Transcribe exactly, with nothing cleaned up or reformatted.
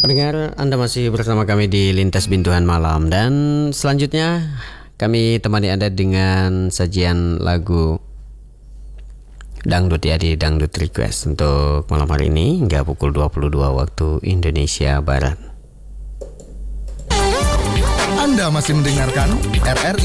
Pendengar, Anda masih bersama kami di Lintas Bintuhan Malam. Dan selanjutnya kami temani Anda dengan sajian lagu dangdut ya, di Dangdut Request untuk malam hari ini hingga pukul dua puluh dua waktu Indonesia Barat. Anda masih mendengarkan R R I